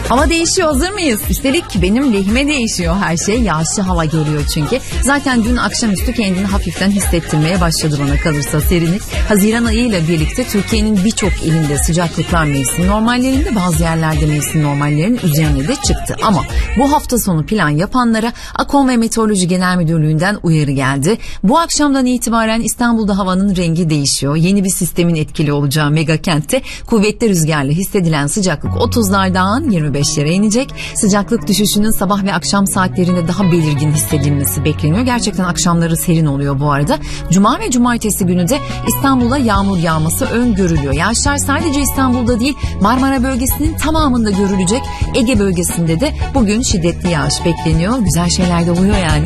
Hava değişiyor, hazır mıyız? Üstelik benim lehime değişiyor her şey. Yağışlı hava geliyor çünkü. Zaten dün akşamüstü kendini hafiften hissettirmeye başladı bana kalırsa serinlik. Haziran ayıyla birlikte Türkiye'nin birçok ilinde sıcaklıklar mevsim normallerinde, bazı yerlerde mevsim normallerinin üzerine de çıktı. Ama bu hafta sonu plan yapanlara Akom ve Meteoroloji Genel Müdürlüğü'nden uyarı geldi. Bu akşamdan itibaren İstanbul'da havanın rengi değişiyor. Yeni bir sistemin etkili olacağı mega kentte kuvvetli rüzgarla hissedilen sıcaklık 30'lardan 25'lere inecek. Sıcaklık düşüşünün sabah ve akşam saatlerinde daha belirgin hissedilmesi bekleniyor. Gerçekten akşamları serin oluyor bu arada. Cuma ve cumartesi günü de İstanbul'a yağmur yağması öngörülüyor. Yağışlar sadece İstanbul'da değil, Marmara bölgesinin tamamında görülecek. Ege bölgesinde de bugün şiddetli yağış bekleniyor. Güzel şeyler de oluyor yani.